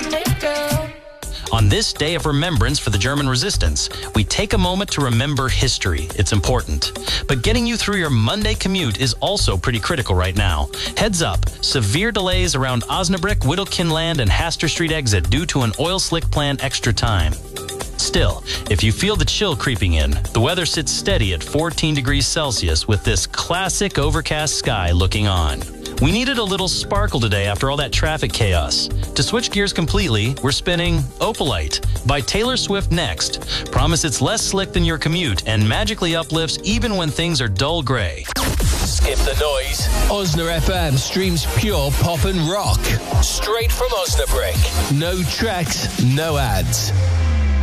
On this day of remembrance for the German resistance, we take a moment to remember history. It's important. But getting you through your Monday commute is also pretty critical right now. Heads up, severe delays around Osnabrück, Wedelkind Land, and Haster Street exit due to an oil slick planned extra time. Still, if you feel the chill creeping in, the weather sits steady at 14 degrees Celsius with this classic overcast sky looking on. We needed a little sparkle today after all that traffic chaos. To switch gears completely, we're spinning Opalite by Taylor Swift next. Promise it's less slick than your commute and magically uplifts even when things are dull gray. Skip the noise. Osna FM streams pure pop and rock. Straight from Osnabrück. No tracks, no ads.